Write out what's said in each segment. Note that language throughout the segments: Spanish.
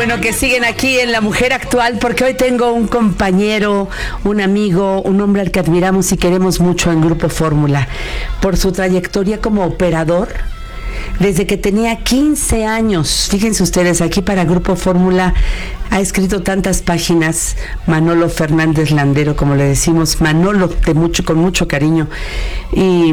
bueno que siguen aquí en La Mujer Actual, porque hoy tengo un compañero, un amigo, un hombre al que admiramos y queremos mucho en Grupo Fórmula, por su trayectoria como operador. Desde que tenía 15 años, fíjense ustedes, aquí para Grupo Fórmula ha escrito tantas páginas, Manolo Fernández Landero, como le decimos, Manolo, con mucho cariño. Y,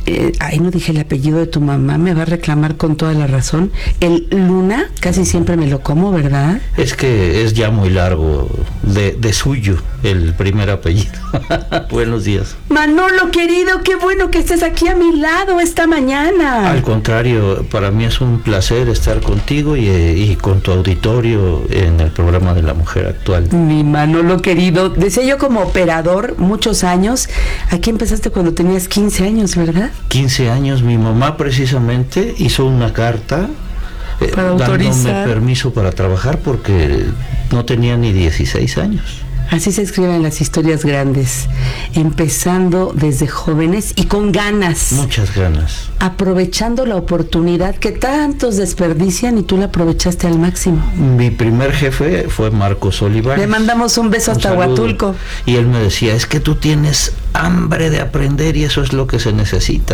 no dije el apellido de tu mamá, me va a reclamar con toda la razón. El Luna, casi siempre me lo como, ¿verdad? Es que es ya muy largo, de suyo, el primer apellido. Buenos días. Manolo, querido, qué bueno que estés aquí a mi lado esta mañana. Al contrario, para mí es un placer estar contigo y con tu auditorio en el programa de La Mujer Actual. Mi Manolo querido, decía yo como operador muchos años. Aquí empezaste cuando tenías 15 años, ¿verdad? 15 años, mi mamá precisamente hizo una carta para autorizar, dándome permiso para trabajar porque no tenía ni 16 años. Así se escriben las historias grandes, empezando desde jóvenes y con ganas. Muchas ganas. Aprovechando la oportunidad que tantos desperdician y tú la aprovechaste al máximo. Mi primer jefe fue Marcos Olivares. Le mandamos un beso hasta Huatulco. Y él me decía, es que tú tienes hambre de aprender y eso es lo que se necesita.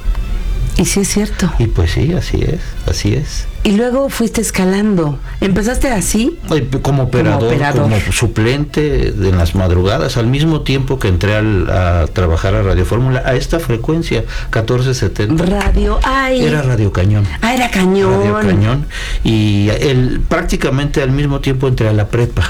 Y sí es cierto. Y pues sí, así es. Y luego fuiste escalando. ¿Empezaste así? Como operador, como suplente en las madrugadas, al mismo tiempo que entré a trabajar a Radio Fórmula, a esta frecuencia, 1470. Era Radio Cañón. Era Cañón. Radio Cañón. Y prácticamente al mismo tiempo entré a la prepa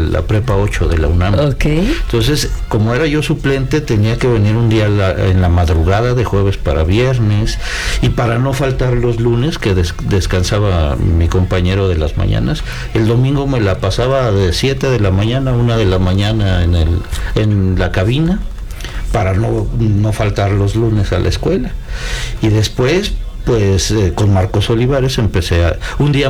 8 de la UNAM. Ok. Entonces, como era yo suplente, tenía que venir un día en la madrugada, de jueves para viernes, y para no faltar los lunes, que descansaba mi compañero de las mañanas, el domingo me la pasaba de 7 de la mañana a 1 de la mañana en la cabina, para no faltar los lunes a la escuela. Y después, pues con Marcos Olivares empecé un día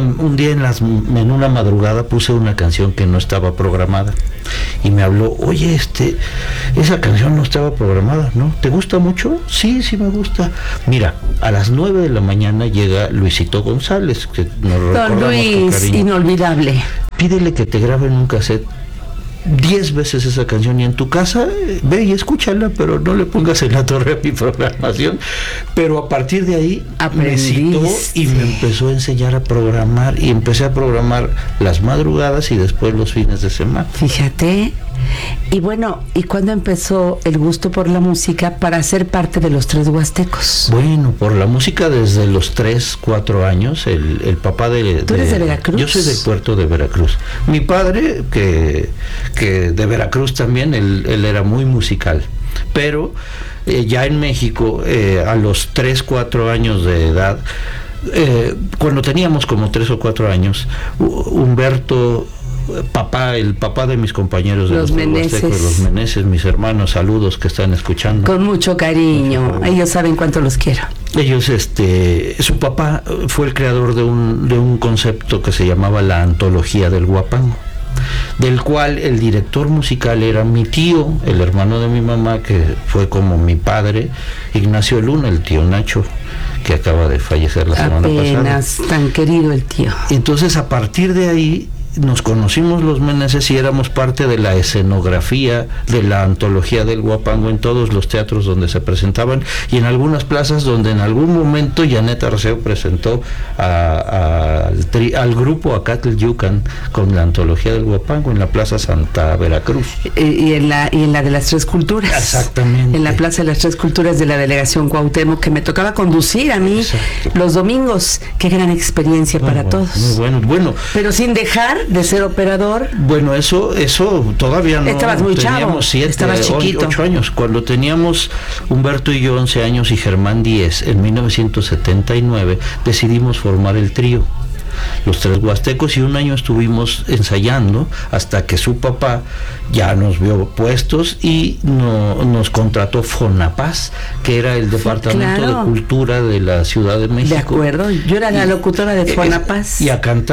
en una madrugada puse una canción que no estaba programada y me habló, oye, esa canción no estaba programada, ¿no? ¿Te gusta mucho? Sí me gusta. Mira, a las 9 de la mañana llega Luisito González, que nos recordamos Don Luis, con cariño. Inolvidable. Pídele que te graben un cassette 10 veces esa canción y en tu casa ve y escúchala, pero no le pongas en la torre a mi programación. Pero a partir de ahí me citó y me empezó a enseñar a programar y empecé a programar las madrugadas y después los fines de semana. Fíjate. Y bueno, ¿y cuándo empezó el gusto por la música para ser parte de los Tres Huastecos? Bueno, por la música desde los 3, 4 años, el papá de... ¿Tú eres de Veracruz? Yo soy del puerto de Veracruz. Mi padre, que de Veracruz también, él era muy musical, pero ya en México, a los 3, 4 años de edad, cuando teníamos como 3 o 4 años, Humberto... el papá de mis compañeros de los Meneses, mis hermanos, saludos que están escuchando. Con mucho cariño, ellos saben cuánto los quiero. Ellos, su papá fue el creador de un concepto que se llamaba la antología del Huapango, del cual el director musical era mi tío, el hermano de mi mamá, que fue como mi padre, Ignacio Luna, el tío Nacho, que acaba de fallecer la semana pasada. Apenas, tan querido el tío. Entonces, a partir de ahí nos conocimos los Meneses y éramos parte de la escenografía de la antología del Huapango en todos los teatros donde se presentaban y en algunas plazas donde en algún momento Janet Arceo presentó al grupo Acatl Yucan con la antología del Huapango en la Plaza Santa Veracruz. Y en la de las Tres Culturas. Exactamente. En la Plaza de las Tres Culturas de la Delegación Cuauhtémoc, que me tocaba conducir a mí. Exacto. Los domingos. Qué gran experiencia para todos. Muy bueno. Pero sin dejar de ser operador. Bueno, eso todavía no. Estabas muy chavo. 8 años. Cuando teníamos Humberto y yo 11 años y Germán 10, en 1979, decidimos formar el trío, los Tres Huastecos, y un año estuvimos ensayando hasta que su papá ya nos vio puestos y nos contrató Fonapaz, que era el Departamento de Cultura de la Ciudad de México. De acuerdo, yo era la locutora de Fonapaz. Y a cantar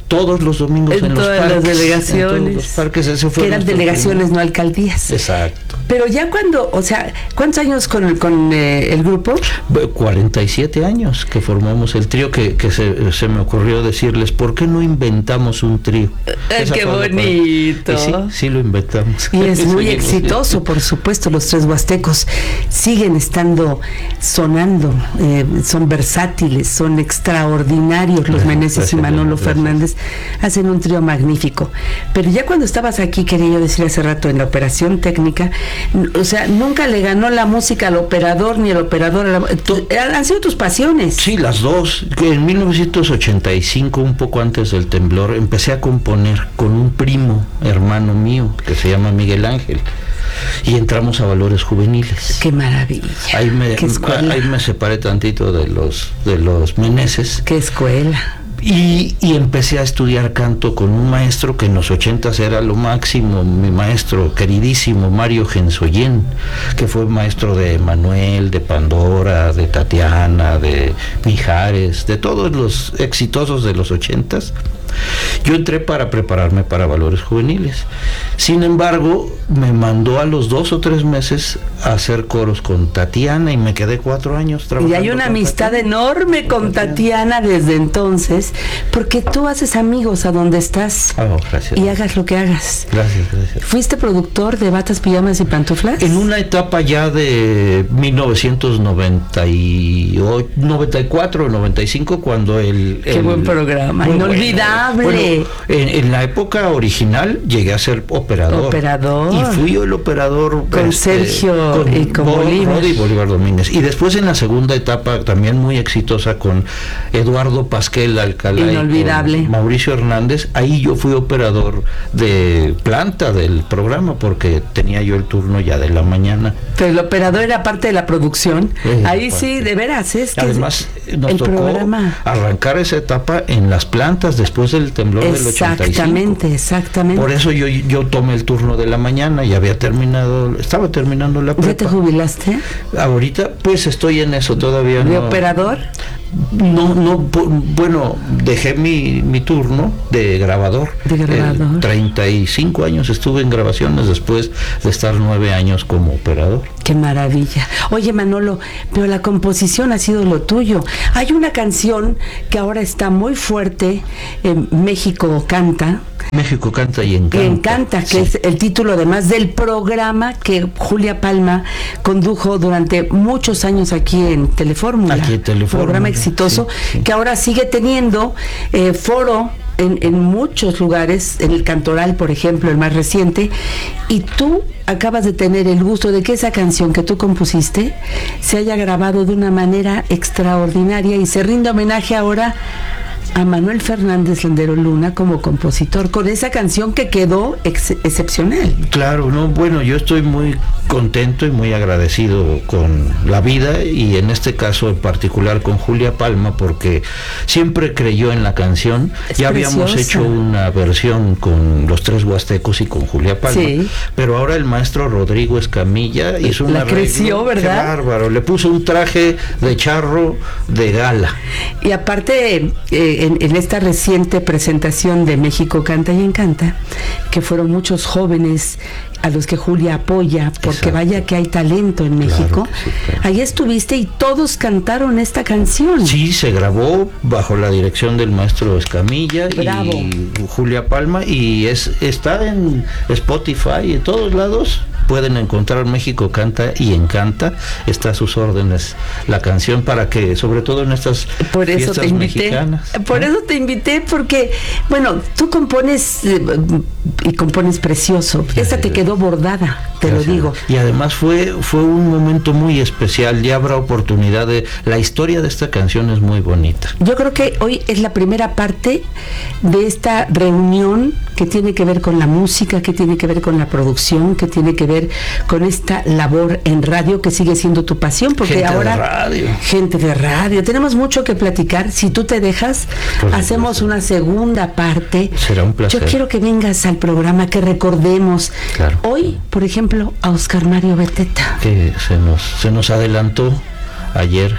todos los domingos en los todas parques. las delegaciones. En todos los parques, ese fue que eran delegaciones, no alcaldías. Exacto. Pero ya cuando, o sea, ¿cuántos años con el grupo? 47 años que formamos el trío, que se me ocurrió decirles, ¿por qué no inventamos un trío? ¡Qué bonito! Y sí lo inventamos. Y es muy exitoso, por supuesto. Los Tres Huastecos siguen sonando, son versátiles, son extraordinarios. Los Meneses y Manolo Fernández hacen un trío magnífico. Pero ya cuando estabas aquí, quería yo decir hace rato, en la operación técnica, o sea, nunca le ganó la música al operador ni el operador han sido tus pasiones. Sí, las dos. En 1985, un poco antes del temblor, empecé a componer con un primo hermano mío que se llama Miguel Ángel, y entramos a Valores Juveniles. ¡Qué maravilla! Ahí me separé tantito de los Meneses. ¡Qué escuela! Y empecé a estudiar canto con un maestro que en los 80s era lo máximo, mi maestro queridísimo Mario Gensoyen, que fue maestro de Manuel, de Pandora, de Tatiana, de Mijares, de todos los exitosos de los 80s. Yo entré para prepararme para Valores Juveniles. Sin embargo, me mandó a los 2 o 3 meses a hacer coros con Tatiana y me quedé 4 años trabajando. Y hay una amistad enorme con Tatiana desde entonces, porque tú haces amigos a donde estás. Gracias. Y hagas lo que hagas. Gracias. ¿Fuiste productor de Batas, Pijamas y Pantuflas? En una etapa ya de 1994 o 95, cuando Qué buen programa, inolvidable. Bueno, en la época original llegué a ser operador. Y fui yo el operador con Sergio y con Bolívar Domínguez. Y después en la segunda etapa, también muy exitosa, con Eduardo Pasquel Alcalá, inolvidable, y con Mauricio Hernández. Ahí yo fui operador de planta del programa, porque tenía yo el turno ya de la mañana. Pero el operador era parte de la producción. Ahí sí, de veras, es que además nos tocó arrancar esa etapa en las plantas después del temblor del 85. Exactamente. Por eso yo tomé el turno de la mañana y estaba terminando la prepa. ¿Ya te jubilaste? Ahorita pues estoy en eso todavía. ¿De operador? Bueno, dejé mi turno de grabador. 35 años estuve en grabaciones después de estar 9 años como operador. ¡Qué maravilla! Oye, Manolo, pero la composición ha sido lo tuyo. Hay una canción que ahora está muy fuerte, México Canta. México Canta y Encanta. Que encanta, que es el título además del programa que Julia Palma condujo durante muchos años aquí en Telefórmula. Programa exitoso, que ahora sigue teniendo foro en muchos lugares, en el Cantoral, por ejemplo, el más reciente, y tú acabas de tener el gusto de que esa canción que tú compusiste se haya grabado de una manera extraordinaria y se rinde homenaje ahora a Manuel Fernández Landero Luna como compositor, con esa canción que quedó excepcional. Claro, bueno, yo estoy muy contento y muy agradecido con la vida, y en este caso en particular con Julia Palma, porque siempre creyó en la canción. Ya habíamos hecho una versión con los Tres Huastecos y con Julia Palma, pero ahora el maestro Rodrigo Escamilla hizo una arreglo. Creció, ¿verdad? Qué bárbaro, le puso un traje de charro de gala. Y aparte, en esta reciente presentación de México Canta y Encanta, que fueron muchos jóvenes a los que Julia apoya, porque vaya que hay talento en México. Ahí estuviste y todos cantaron esta canción. Sí, se grabó bajo la dirección del maestro Escamilla y Julia Palma, y está en Spotify y en todos lados. Pueden encontrar México Canta y Encanta. Está a sus órdenes la canción, para que, sobre todo en estas fiestas mexicanas. Por eso te invité, porque, bueno, tú compones y compones precioso. Esta te quedó bordada, te lo digo. Y además fue un momento muy especial. Ya habrá oportunidad la historia de esta canción es muy bonita. Yo creo que hoy es la primera parte de esta reunión que tiene que ver con la música, que tiene que ver con la producción, que tiene que ver con esta labor en radio, que sigue siendo tu pasión, porque gente de radio, tenemos mucho que platicar. Si tú te dejas, hacemos una segunda parte. Será un placer. Yo quiero que vengas al programa, que recordemos hoy, por ejemplo, a Oscar Mario Beteta, que se nos adelantó ayer,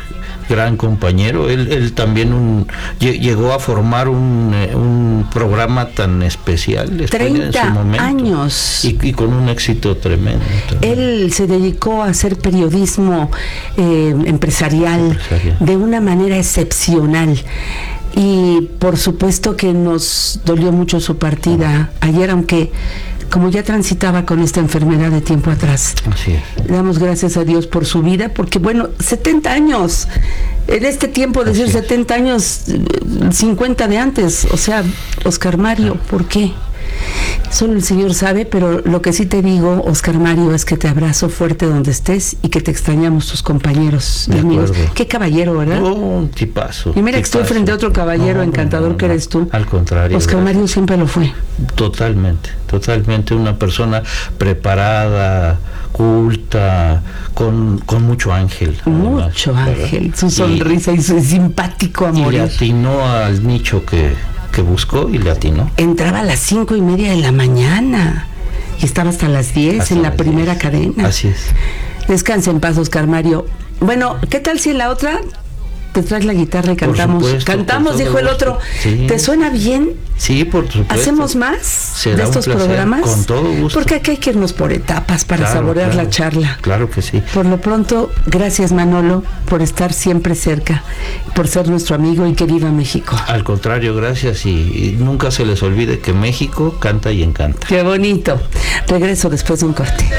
gran compañero. Él también llegó a formar un programa tan especial 30 en su momento, años y con un éxito tremendo. Él se dedicó a hacer periodismo empresarial de una manera excepcional. Y por supuesto que nos dolió mucho su partida ayer, aunque como ya transitaba con esta enfermedad de tiempo atrás. Así es. Damos gracias a Dios por su vida, porque bueno, 70 años, en este tiempo de decir 70 años, 50 de antes, o sea, Oscar Mario, ¿por qué? Solo el Señor sabe, pero lo que sí te digo, Oscar Mario, es que te abrazo fuerte donde estés y que te extrañamos tus compañeros y amigos. Qué caballero, ¿verdad? Un tipazo. Y mira que estoy frente a otro caballero encantador que eres tú. Al contrario. Oscar Mario siempre lo fue. Totalmente una persona preparada, culta, con mucho ángel. Mucho ángel, su sonrisa y su simpático amor. Y le atinó al nicho que buscó y le atinó. Entraba a las 5:30 de la mañana y estaba hasta las 10 en la primera cadena. Así es. Descansa en paz, Oscar Mario. Bueno, ¿qué tal si en la otra te traes la guitarra y cantamos? Supuesto, cantamos, dijo el otro. Sí. ¿Te suena bien? Sí, por supuesto. ¿Hacemos más de estos programas? Con todo gusto. Porque aquí hay que irnos por etapas para saborear la charla. Claro que sí. Por lo pronto, gracias Manolo por estar siempre cerca, por ser nuestro amigo y que viva México. Al contrario, gracias, y nunca se les olvide que México canta y encanta. Qué bonito. Regreso después de un corte.